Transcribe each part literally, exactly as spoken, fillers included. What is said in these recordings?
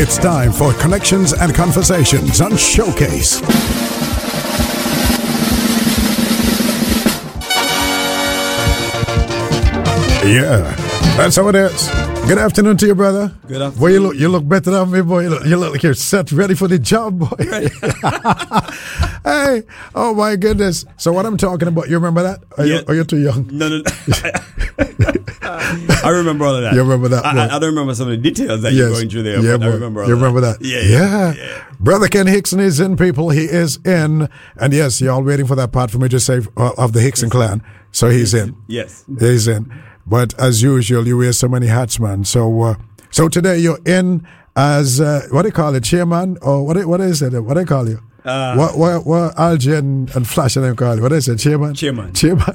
It's time for Connections and Conversations on Showcase. Yeah, that's how it is. Good afternoon to you, brother. Good afternoon. Boy, you look, you look better than me, boy. You look, you look like you're set, ready for the job, boy. Hey, oh my goodness. So what I'm talking about, you remember that? Are, yeah. you, are you too young? No, no, no. I remember all of that. You remember that? I, I, I don't remember some of the details that yes. you're going through there, yeah, but boy. I remember all You of remember that. that? Yeah, yeah. yeah. yeah. Brother Ken Hickson is in, people. He is in. And yes, you're all waiting for that part for me to say uh, of the Hickson clan. So he's in. Yes. He's in. But as usual, you wear so many hats, man. So uh, so today you're in as, uh, what do you call it, chairman? Or what, what is it? What do they call you? Uh, what what what Algie and, and Flash and them call it? What is it? Chairman? Chairman. Chairman.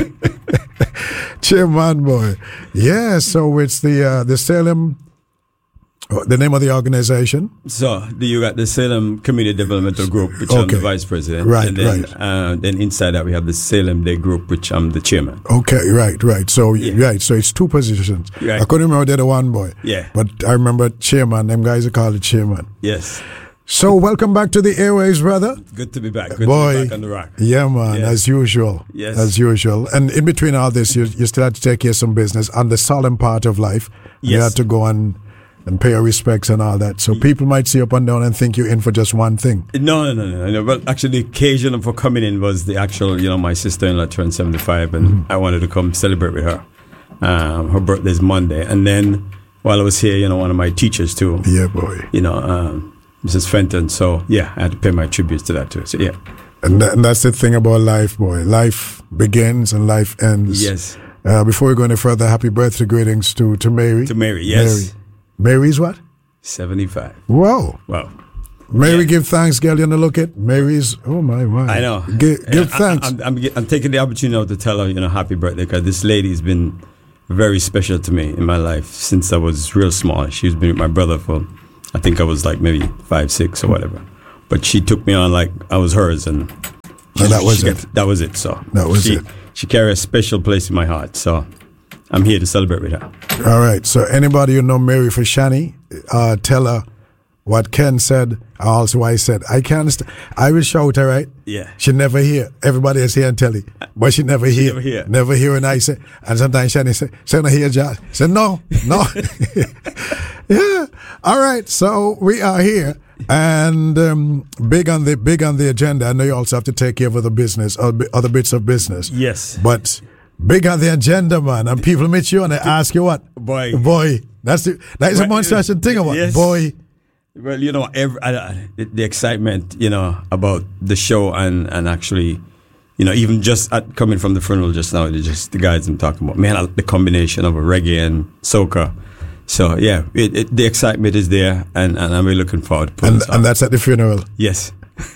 Chairman, boy. Yeah, so it's the uh, the Salem, the name of the organization. So you got the Salem Community Developmental Group, which okay. I'm the vice president. Right, and then, right. Uh, then inside that we have the Salem Day Group, which I'm the chairman. Okay, right, right. So yeah. right, so it's two positions. Right. I couldn't remember the other one, boy. Yeah. But I remember chairman. Them guys are called it chairman. Yes. So welcome back to the airways, brother. Good to be back. Good Boy, to be back on the rock. Yeah, man, yes. as usual. Yes. As usual. And in between all this, you, you still had to take care of some business on the solemn part of life. Yes. You had to go and, and pay your respects and all that. So people might see up and down and think you're in for just one thing. No, no, no, no. no. Well, actually, the occasion for coming in was the actual, you know, my sister-in-law turned seventy-five, and mm-hmm. I wanted to come celebrate with her. Um, her birthday's Monday. And then while I was here, you know, one of my teachers, too. Yeah, boy. You know, um, Missus Fenton. So, yeah, I had to pay my tributes to that, too. So, yeah. And, th- and that's the thing about life, boy. Life begins and life ends. Yes. Uh, before we go any further, happy birthday greetings to, to Mary. To Mary, yes. Mary. Mary's what? seventy-five. Whoa. Wow. Mary, yeah. give thanks, girl. You know, look at Mary's. Oh my, my. I know. Give, give I, thanks. I, I'm, I'm, I'm taking the opportunity now to tell her, you know, happy birthday, because this lady's been very special to me in my life since I was real small. She's been with my brother for, I think I was like maybe five, six or whatever. But she took me on like I was hers, and, she, and that was it. Got, that was it. So that was she, it. She carried a special place in my heart. So I'm here to celebrate with her. All right. So anybody who know Mary for Shani, uh, tell her what Ken said. Also, I said I can't understand. I will shout her, right? Yeah. She never hear. Everybody is here and tell it, but she never she hear. Never hear. Never hear. And I say, and sometimes Shani say, "Say no hear, John." Say no, no. Yeah. All right. So we are here. And um, big on the big on the agenda. I know you also have to take care of other business, other bits of business. Yes. But big on the agenda, man. And people meet you and they ask you what, boy, boy. That's the that is a monstrous thing about yes. boy. Well, you know, every, uh, the excitement, you know, about the show and and actually, you know, even just at, coming from the funeral just now, just the guys I'm talking about, man, the combination of a reggae and soca. So, yeah, it, it, the excitement is there, and, and I'm really looking forward to and, and that's at the funeral? Yes.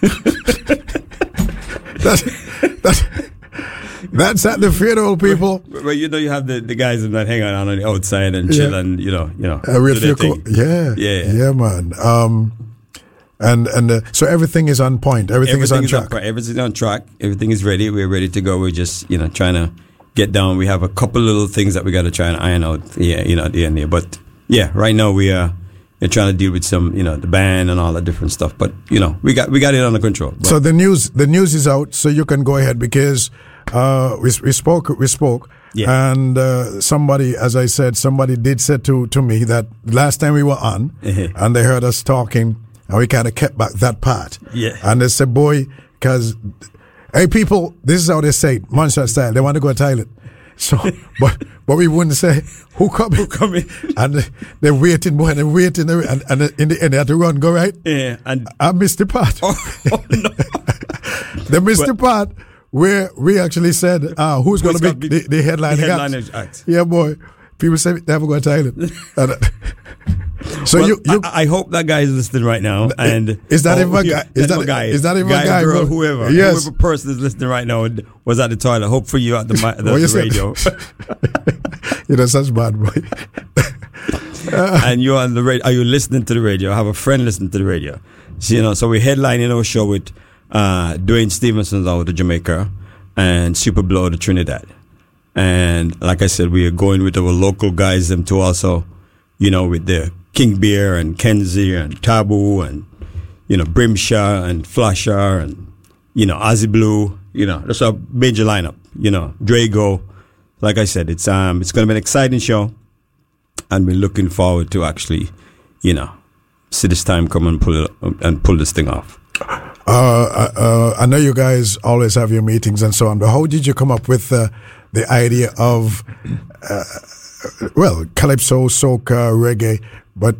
that's, that's, that's at the funeral, people. Well, well, you know, you have the, the guys that hang out on the outside and chill yeah. and, you know, you know. Uh, real few co- yeah, yeah, yeah, yeah, man. Um, and and uh, so everything is on point. Everything, everything is on is track. On, everything's on track. Everything is ready. We're ready to go. We're just, you know, trying to get down. We have a couple little things that we got to try and iron out. Yeah, you know, at the end there. But yeah, right now we are uh, trying to deal with some, you know, the band and all that different stuff. But you know, we got we got it under control. But. So the news the news is out. So you can go ahead because uh, we we spoke we spoke. Yeah. And uh, somebody, as I said, somebody did say to to me that last time we were on, and they heard us talking, and we kind of kept back that part. Yeah. And they said, boy, because, hey, people, this is how they say it, monster style. They want to go to toilet. So, but but we wouldn't say, who coming? Who coming? And they're waiting, boy, and they're waiting, and, and in the end, they had to run, go right? Yeah. And I missed the part. Oh, oh no. They missed but, the part where we actually said, uh, who's going to be, be the, the headlining the headline act? act? Yeah, boy. People say they haven't got to toilet. So well, you, you I, I hope that guy is listening right now. And is that oh, even a guy? Is that, guy? Is that even guy, a guy? Girl, whoever, yes. whoever person is listening right now was at the toilet. Hope for you at the, the, well, the you radio. You know, such bad boy. uh, and you're on the radio. Are you listening to the radio? I have a friend listening to the radio. So, you know, so we're headlining our show with uh, Dwayne Stevenson out of Jamaica and Super Blow out of Trinidad. And like I said, we are going with our local guys them to also, you know, with the King Beer and Kenzie and Taboo and, you know, Brimshaw and Flasher and, you know, Ozzy Blue, you know, that's a major lineup, you know, Drago. Like I said, it's um, it's going to be an exciting show, and we're looking forward to actually, you know, see this time come and pull it and pull this thing off. Uh, uh, I know you guys always have your meetings and so on, but how did you come up with uh, the idea of, uh, well, calypso, soca, reggae, but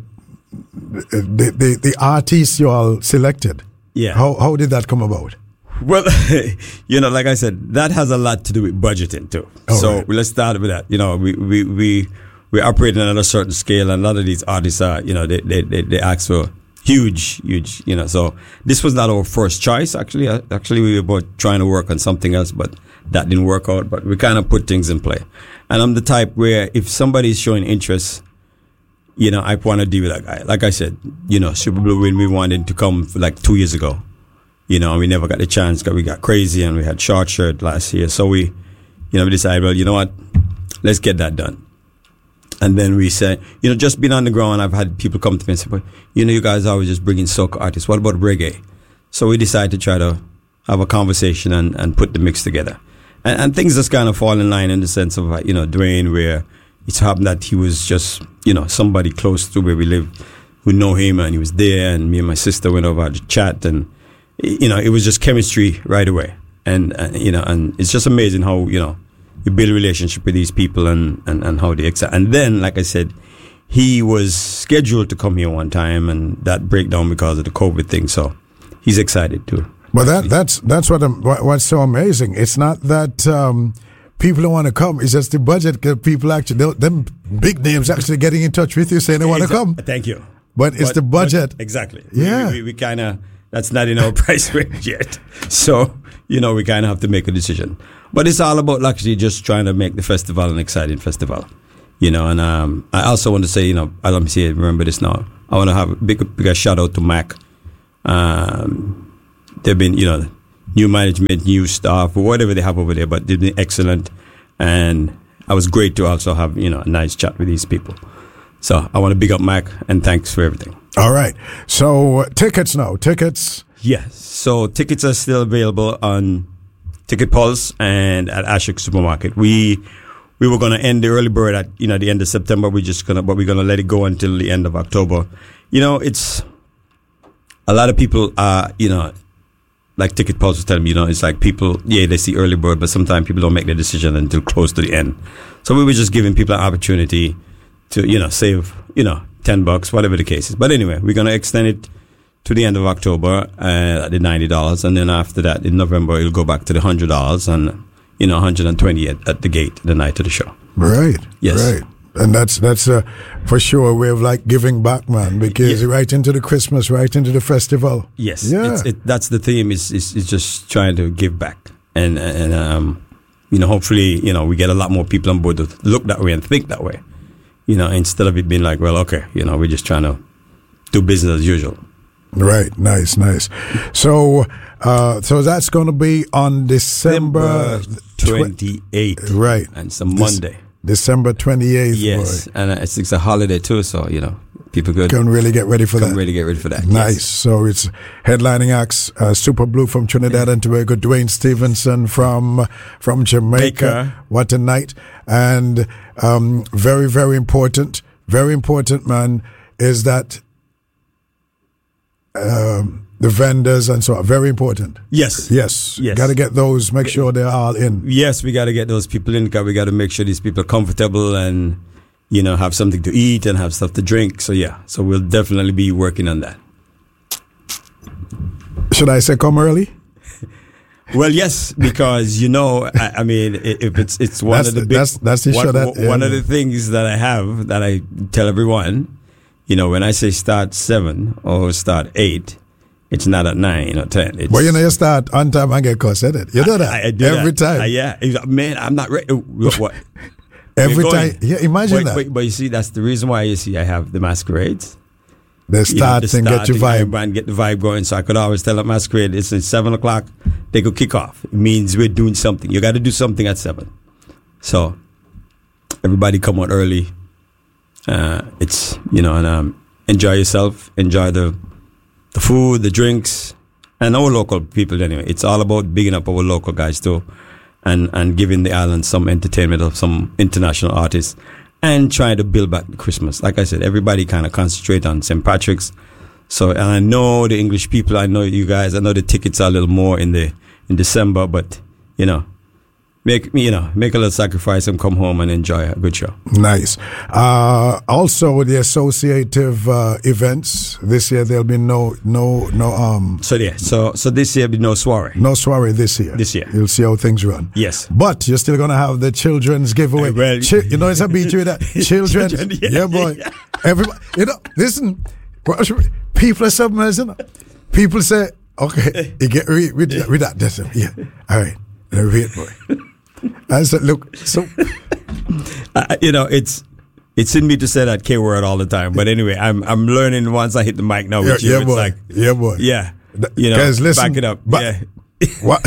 the, the the artists you all selected? Yeah. How how did that come about? Well, you know, like I said, that has a lot to do with budgeting too. Oh, so right. let's start with that. You know, we we we we operating at a certain scale, and a lot of these artists are, you know, they they they, they ask for huge, huge, you know. So this was not our first choice. Actually, actually, we were both trying to work on something else, but that didn't work out. But we kind of put things in play. And I'm the type where if somebody's showing interest, you know, I want to deal with that guy. Like I said, you know, Super Blue, when we wanted to come for like two years ago, you know, and we never got the chance because we got crazy and we had Short Shirt last year. So we, you know, we decided, well, you know what, let's get that done. And then we said, you know, just being on the ground, I've had people come to me and say, but, you know, you guys are always just bringing soca artists. What about reggae? So we decided to try to have a conversation and, and put the mix together. And, and things just kind of fall in line in the sense of, you know, Dwayne, where it's happened that he was just, you know, somebody close to where we live who know him, and he was there, and me and my sister went over to chat, and, you know, it was just chemistry right away. And, and you know, and it's just amazing how, you know, you build a relationship with these people and, and, and how they accept. And then, like I said, he was scheduled to come here one time, and that breakdown because of the COVID thing. So he's excited too. Well, that that's that's what I'm, what- what's so amazing. It's not that um, people don't want to come. It's just the budget. 'Cause people actually, they- them big names actually getting in touch with you saying they want to Exa- come. Thank you. But it's But- the budget. but exactly. Yeah. We, we, we kind of, that's not in our price range yet. So, you know, we kind of have to make a decision. But it's all about actually just trying to make the festival an exciting festival. You know, and um, I also want to say, you know, I let me see, remember this now. I want to have a big, bigger shout out to Mac. Um, they've been, you know, new management, new staff, whatever they have over there, but they've been excellent. And I was great to also have, you know, a nice chat with these people. So I want to big up Mac, and thanks for everything. All right. So uh, tickets now. Tickets. Yes. So tickets are still available on Ticket Pulse and at Ashok Supermarket. We we were going to end the early bird at, you know, the end of September. We're just gonna, but we're gonna let it go until the end of October. You know, it's a lot of people are, you know, like Ticket Pulse was telling me, you know, it's like people, yeah, they see early bird, but sometimes people don't make their decision until close to the end. So we were just giving people an opportunity to, you know, save, you know, ten bucks, whatever the case is. But anyway, we're going to extend it to the end of October uh, at the ninety dollars. And then after that, in November, it'll go back to the one hundred dollars and, you know, one hundred twenty at, at the gate the night of the show. Right. Yes. Right. And that's that's uh, for sure a way of like giving back, man, because Yeah. right into the Christmas, right into the festival. Yes. Yeah. It's, it, that's the theme is, is, is just trying to give back. And, and um, you know, hopefully, you know, we get a lot more people on board to look that way and think that way. You know, instead of it being like, well, okay, you know, we're just trying to do business as usual. Right. Nice. Nice. So, uh, so that's going to be on December twenty-eighth. Right. And it's a Dec- Monday. December twenty-eighth. Yes. Boy. And uh, it's, it's a holiday too, so, you know, people could Can really get ready for can that. really get ready for that. Nice. Yes. So it's headlining acts, uh, Super Blue from Trinidad and Tobago, Dwayne Stevenson from from Jamaica. Jamaica. What a night. And um, very, very important, very important, man, is that um, the vendors and so on, very important. Yes. Yes. Yes. Got to get those, make sure they're all in. Yes, we got to get those people in because we got to make sure these people are comfortable and, you know, have something to eat and have stuff to drink. So, yeah. So we'll definitely be working on that. Should I say come early? Well, yes, because you know, I, I mean, i- if it's it's one That's of the the- big that's- that's the one, show that- one yeah. of the things that I have that I tell everyone, you know, when I say start seven or start eight, it's not at nine or ten. It's, Well, you know, you start on time and get cussed, isn't it? You know that I, I do every that. time. Uh, yeah, man, I'm not ready. What? what? Every We're going. time. Yeah, imagine But, that. but, but you see, that's the reason why you see I have the masquerades. They You know, start the and get your starting vibe. and get the vibe going. So I could always tell a masquerade, it's at seven o'clock, they go kick off. It means we're doing something. You got to do something at seven. So everybody come out early. Uh, it's, you know, and um, enjoy yourself, enjoy the the food, the drinks, and our local people anyway. It's all about bigging up our local guys too, and, and giving the island some entertainment of some international artists, and trying to build back Christmas. Like I said, everybody kind of concentrate on Saint Patrick's. So, and I know the English people, I know you guys, I know the tickets are a little more in the in December, but you know, make you know make a little sacrifice and come home and enjoy a good show. Nice. Uh, also, the associative uh, events this year, there'll be no no no um. So yeah, so so this year be no soiree. No soiree this year. This year, you'll see how things run. Yes, but you're still gonna have the children's giveaway. Uh, well, Ch- you know, it's a beat with that children. Children, yeah, yeah, boy. yeah. Everybody, you know, listen. People are submerged. You know? People say, "Okay, you get with with, with that." That's it. Yeah, all right. Now wait, boy. I said, "Look, so." Uh, you know, it's it's in me to say that K word all the time, but anyway, I'm I'm learning once I hit the mic now with yeah, you. yeah, It's boy. like, yeah, boy. yeah, you know, Guys, listen, back it up. but- yeah. What?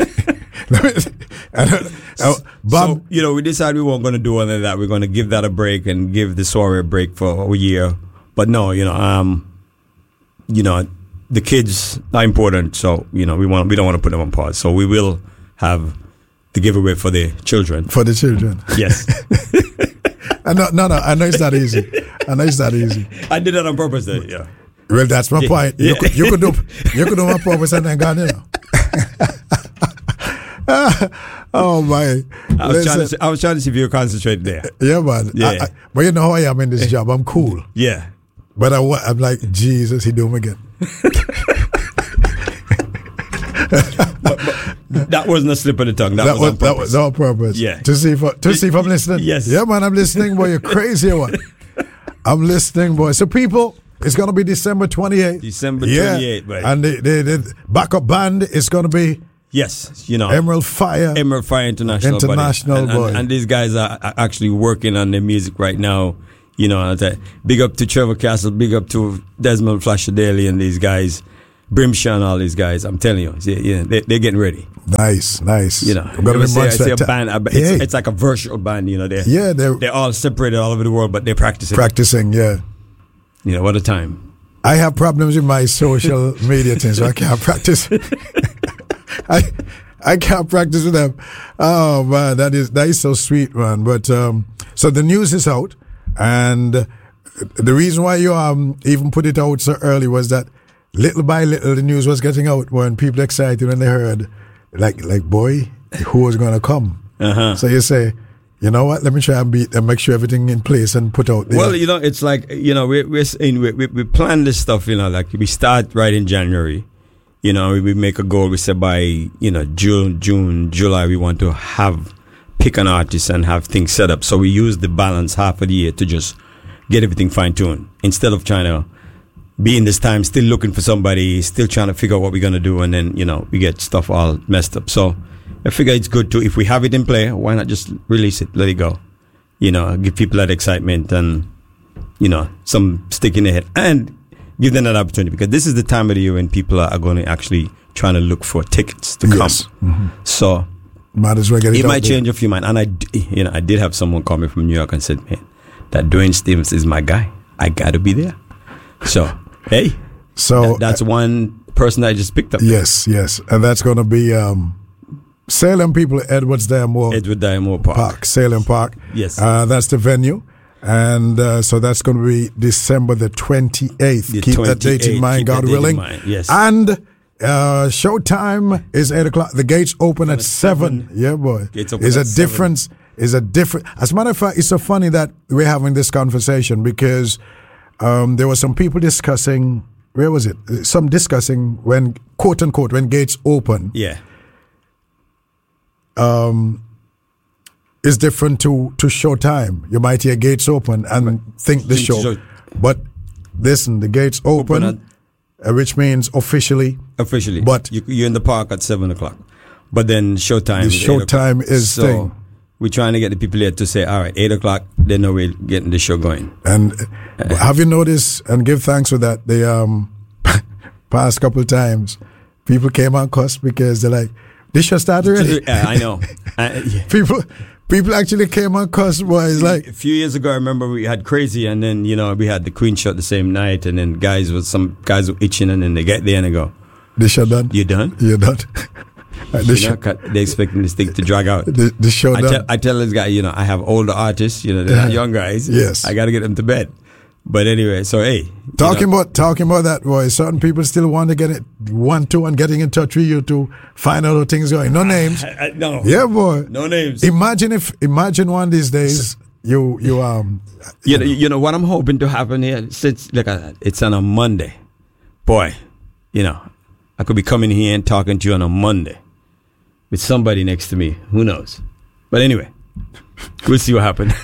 uh, Bob, So, you know, we decided we weren't going to do any of that. We're going to give that a break and give the soiree a break for a year. But no, you know, um, you know, the kids are important, so you know, we want we don't want to put them on pause. So we will have the giveaway for the children. for the children. Yes, I know, no, no, I know it's not easy. I know it's not easy. I did that on purpose. Though, yeah. Well, that's my Yeah, point. You, yeah. could, you could do, you could do my purpose and then gone, you know. Oh my! I was, trying to Listen, see, I was trying to see if you were concentrating there. yeah, man. Yeah. I, I, but you know how I am in this job. I'm cool, Yeah. but I, wa- I'm like Jesus. He do me again. That wasn't a slip of the tongue. That, That was, was on that purpose. was on purpose. Yeah. To see if I- to see if I'm listening. Yes. Yeah, man. I'm listening, boy. You're crazy, one. I'm listening, boy. So people, it's gonna be December twenty-eighth. December Yeah. twenty-eighth, right? And the, the, the backup band is gonna be Yes, you know, Emerald Fire. Emerald Fire International. buddy. International, and, and, boy. and these guys are are actually working on their music right now. You know, and that- big up to Trevor Castle, big up to Desmond Flasher Daly and these guys, Brimshaw and all these guys. I'm telling you, yeah, yeah they, they're getting ready. Nice, nice. You know, I'm gonna you be say, I monster say a ta- band, a- it's, Hey. it's like a virtual band. You know, they're Yeah, they're they're all separated all over the world, but they're practicing. practicing. Yeah, You know, what a time. I have problems with my social media things, so I can't practice. I I can't practice with them. Oh man, that is that is so sweet, man. But um, so the news is out, and the reason why you um even put it out so early was that little by little the news was getting out when people excited when they heard, like like boy, who was gonna come. Uh-huh. So you say, you know what? Let me try and beat and make sure everything in place and put out there. Well, you know, it's like, you know, we're, we're saying, we, we, we plan this stuff, you know, like we start right in January, you know, we make a goal, we say by, you know, June, June, July, we want to have, pick an artist and have things set up. So we use the balance half of the year to just get everything fine tuned instead of trying to be in this time still looking for somebody, still trying to figure out what we're going to do. And then, you know, we get stuff all messed up. So I figure it's good to, if we have it in play, why not just release it, let it go? You know, give people that excitement and, you know, some stick in the head and give them that opportunity because this is the time of the year when people are, are going to actually trying to look for tickets to Yes. come. So might as well get it, it out might there. change a few minds. And I, d- you know, I did have someone call me from New York and said, man, that Dwayne Stevens is my guy. I got to be there. So, hey, So that, that's one person that I just picked up. yes, yes, and that's going to be um, Salem people, Edwards Diamore Edward Diamore Park. Park, Salem Park. Yes. uh, that's the venue, and uh, so that's going to be December the twenty-eighth. The Keep that date in twenty-eighth, mind, keep God that date in willing. mind, yes. And uh, showtime is eight o'clock. The gates open at seven. seven. Yeah, boy. Gates open Is a at seven. difference. Is a different. As a matter of fact, it's so funny that we're having this conversation because um, there were some people discussing. Where was it? Some discussing when, quote unquote, when gates open Yeah. is different to, to showtime. You might hear gates open and think the Think show. show. But listen, the gates open, Open uh, which means officially Officially. But- you, you're in the park at seven o'clock. But then showtime the is eight o'clock. showtime is So thing. we're trying to get the people here to say, all right, eight o'clock, they know we're getting the show going. And uh, have you noticed, and give thanks for that, the um, past couple of times, people came on cuss because they're like, this show start already? Yeah, I know. I, yeah. people People actually came on cuss, boy. It's like a few years ago, I remember we had Crazy, and then you know we had the Queen shot the same night, and then guys was some guys were itching, and then they get there and they go, the show done. You done? You're done. the you show, know, they expecting this thing to drag out. The, the show I done. Tell, I tell this guy, you know, I have older artists, you know, they're Yeah. not young guys. Yes. I got to get them to bed. But anyway, so hey, Talking you know, about talking about that, boy. Certain people still want to get it, want to, and getting in touch with you to find out how things going. No names. I, I, no, Yeah, boy. no names. Imagine if, imagine one of these days, you, you, um, You know, you know what I'm hoping to happen here. Since look at that, it's on a Monday, boy. You know, I could be coming here and talking to you on a Monday with somebody next to me. Who knows? But anyway, we'll see what happens.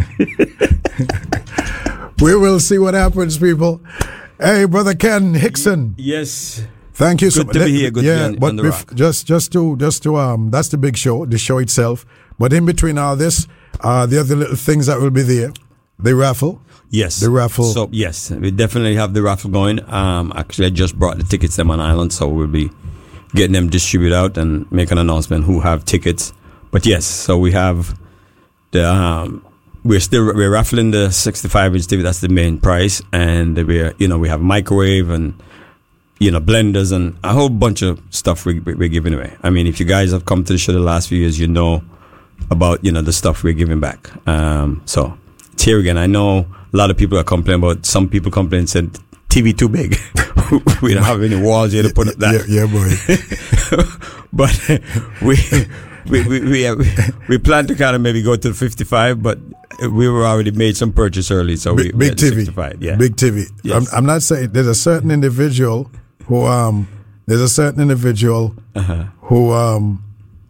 we will see what happens, people. Hey, brother Ken Hickson. Yes. Thank you so Good much. to be here. Good yeah, to be on, but on the bef- rock. just just to just to um, that's the big show, the show itself. But in between all this, uh, the other little things that will be there, the raffle. Yes. The raffle. So yes, we definitely have the raffle going. Um, actually, I just brought the tickets to on Island, so we'll be getting them distributed out and make an announcement who have tickets. But yes, so we have the um, we're still we're raffling the sixty-five inch T V. That's the main prize, and we're you know we have microwave and you know blenders and a whole bunch of stuff we, we're giving away. I mean, if you guys have come to the show the last few years, you know about you know the stuff we're giving back. Um, so it's here again. I know a lot of people are complaining about. Some people complain and said T V too big. We don't have any walls here to put up that. Yeah, yeah boy. But we. We we we, uh, we plan to kind of maybe go to the fifty-five, but we were already made some purchase early, so big, we, we big had T V, sixty-five. Yeah, big T V. Yes. I'm, I'm not saying there's a certain individual who um there's a certain individual uh-huh. who um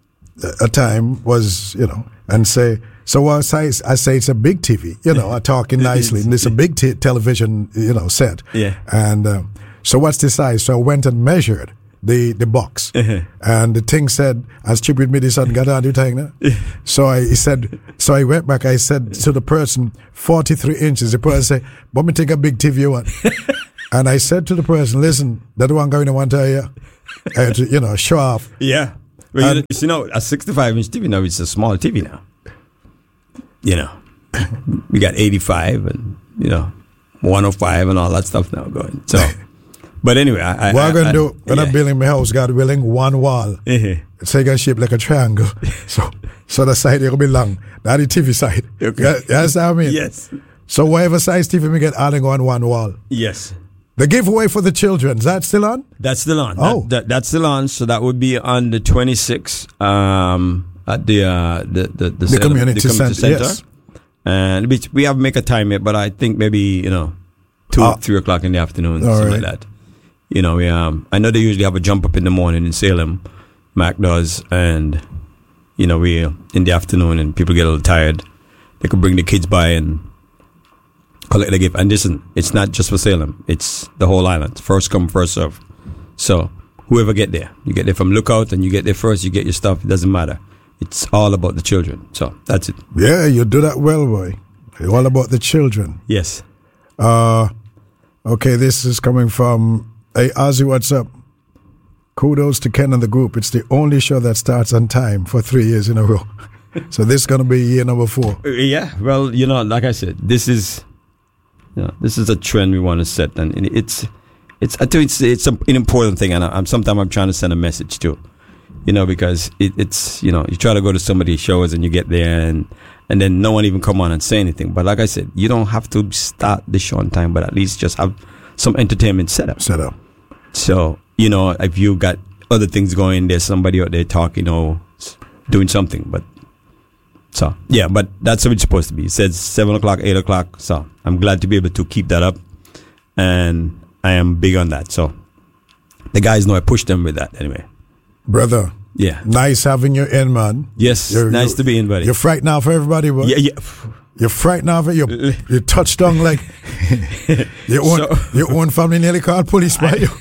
a time was you know and say so I say I say it's a big T V, you know, I'm talking nicely, and it's a big t- television you know set. Yeah. And um, so what's the size? So I went and measured the the box, uh-huh. and the thing said, "As stupid me this and got on you thing now." So I he said, so I went back. I said to the person, forty-three inches. The person said, "But me take a big T V one." And I said to the person, "Listen, that one going to want to hear, uh, to, you know, show off." Yeah, well, you, you know, a sixty-five inch T V now it's a small T V now. You know, we got eighty-five and you know, one oh five and all that stuff now going. So. But anyway, I, what I, I'm going to do, when yeah. I'm building my house, God willing, one wall. Uh-huh. It's like a shape like a triangle. So so the side will be long. That's the T V side. Okay. You, you understand what I mean? Yes. So whatever size T V we get, I'll go on one wall. Yes. The giveaway for the children, is that still on? That's still on. Oh. That, that, that's still on. So that would be on the twenty-sixth um, at the, uh, the, the, the, The center, community the community center, center. yes. And we, we haven't make a time yet, but I think maybe, you know, two, Ah. three o'clock in the afternoon, All something right. like that. You know, we, um, I know they usually have a jump up in the morning in Salem, Mac does, and, you know, we, uh, in the afternoon and people get a little tired, they could bring the kids by and collect the gift. And listen, it's not just for Salem, it's the whole island. First come, first serve. So, whoever get there, you get there from Lookout and you get there first, you get your stuff, it doesn't matter. It's all about the children. So, that's it. Yeah, you do that well, boy. All about the children. Yes. Uh, okay, this is coming from, hey, Ozzy, what's up? Kudos to Ken and the group. It's the only show that starts on time for three years in a row. So this is going to be year number four. Uh, Yeah, well, you know, like I said, this is, you know, this is a trend we want to set, and it's, it's, I think it's, it's an important thing, and I'm sometimes I'm trying to send a message too, you know, because it, it's, you know, you try to go to somebody's shows and you get there, and and then no one even come on and say anything. But like I said, you don't have to start the show on time, but at least just have some entertainment set up. Set up. So, you know, if you got other things going, there's somebody out there talking or doing something. But so, yeah, but that's what it's supposed to be. It says seven o'clock, eight o'clock. So I'm glad to be able to keep that up. And I am big on that. So the guys know I push them with that anyway. Brother, Yeah. nice having you in, man. Yes. You're- nice you're- to be in, buddy. You're frightened now for everybody, boy. Yeah, yeah. You're frightened now for you. You touched down like your own, So- your own family nearly called police by you.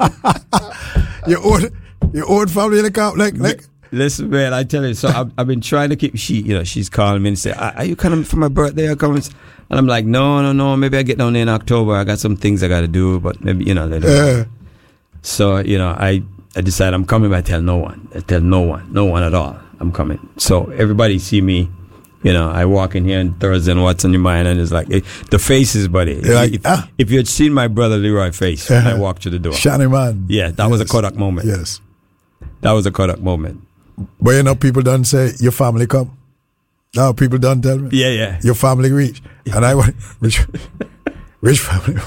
your own, your own family nearly called like like. Listen, man, I tell you. So I've, I've been trying to keep. She, you know, she's calling me and say, "Are are you coming for my birthday?" Or coming? And I'm like, "No, no, no. Maybe I get down there in October. I got some things I got to do, but maybe you know later." Uh, So you know, I I decide I'm coming, but I tell no one. I tell no one, no one at all. I'm coming. So everybody see me You know, I walk in here on Thursday and what's on your mind, and it's like it, the faces, buddy. If, like, if, ah. if you had seen my brother Leroy face when I walked through the door, shiny man. yeah, that yes. was a Kodak moment. Yes, that was a Kodak moment. But you know, people don't say your family come. No, people don't tell me. Yeah, yeah. Your family reach, and I went which which family?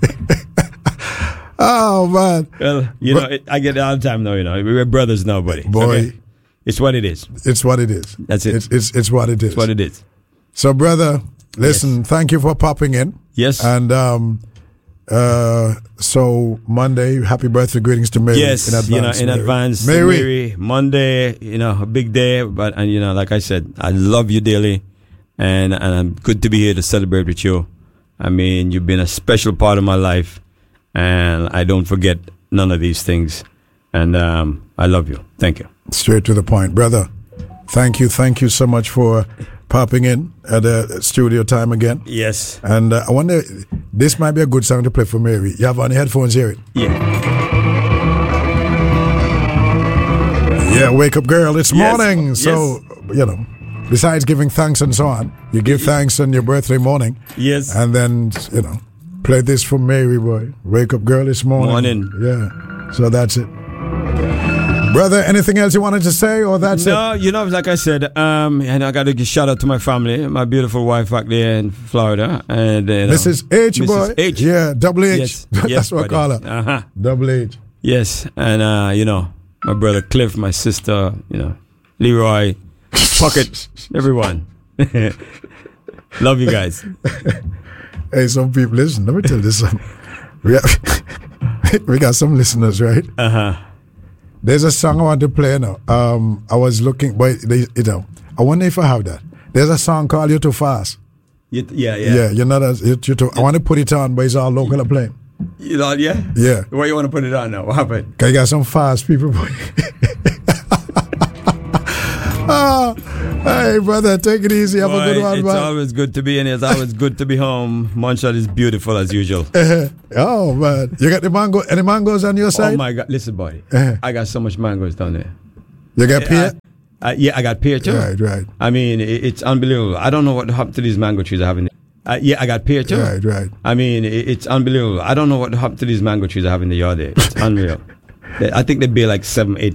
Oh man. Well, you but, know, it, I get it all the time now. You know, we're brothers now, buddy. Boy, okay? It's what it is. It's what it is. That's it. It's it's, it's what it is. It's what it is. So, brother, listen. Yes. Thank you for popping in. Yes. And um, uh, so Monday, happy birthday greetings to Mary. Yes. In advance, you know, in Mary. advance, Mary. Mary. Monday, you know, a big day. But and you know, like I said, I love you dearly, and and I'm good to be here to celebrate with you. I mean, you've been a special part of my life, and I don't forget none of these things. And um, I love you. Thank you. Straight to the point, brother. Thank you, thank you so much for popping in at the studio time again. Yes. And uh, I wonder, this might be a good song to play for Mary. You have on your headphones, hear it? Yeah. Yeah, wake up, girl. It's yes. morning. So, yes. you know, besides giving thanks and so on, you give thanks on your birthday morning. Yes. And then, you know, play this for Mary, boy. Wake up, girl. It's morning. Morning. Yeah. So that's it. Brother, anything else you wanted to say, or that's no, it? No, you know, like I said, um, and I got to give shout out to my family, my beautiful wife back there in Florida, and uh, you know, Missus H, Missus boy, H. yeah, double H. Yes. That's yes, what I call her. Uh-huh. Double H. Yes, and uh, you know, my brother Cliff, my sister, you know, Leroy, Pocket, everyone. Love you guys. Hey, some people listen. Let me tell you this. We have, we got some listeners, right? Uh huh. There's a song I want to play now. Um, I was looking, but they, you know, I wonder if I have that. There's a song called "You're Too Fast." You, yeah, yeah. Yeah, you're not as you're, you're too. I want to put it on, but it's all local playing. You know, yeah. Yeah. Where you want to put it on now? What happened? Cause you got some fast people. Oh, hey, brother, take it easy. Have Boy, a good one, it's man. always good to be in. It's always good to be home. Montreal is beautiful as usual. Oh man, you got the mango? Any mangoes on your side? Oh my God! Listen, boy, I got so much mangoes down there. You got pear? Uh, yeah, I got pear too. Right, right. I mean, it, it's unbelievable. I don't know what happened to these mango trees I have in. Uh, yeah, I got pear too. Right, right. I mean, it, it's unbelievable. I don't know what happened to these mango trees I have in the yard there. It's unreal. I think they bear like seven, eight